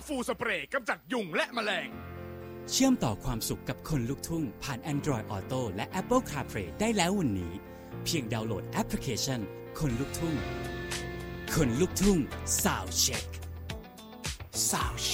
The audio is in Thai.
ฟูสเปรย์กำจัดยุงและแมลงเชื่อมต่อความสุขกับคนลุกทุ่งผ่าน Android Auto และ Apple CarPlay ได้แล้ววันนี้เพียงดาวน์โหลดแอปพลิเคชันคนลุกทุ่ง คนลุกทุ่ง Sound Check